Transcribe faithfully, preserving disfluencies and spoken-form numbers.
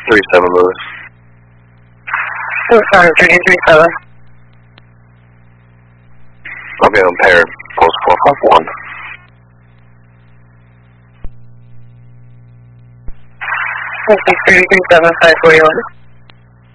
three seven Lewis. So sorry, three three seven. I'll be impaired, post four five one. three three seven five four one.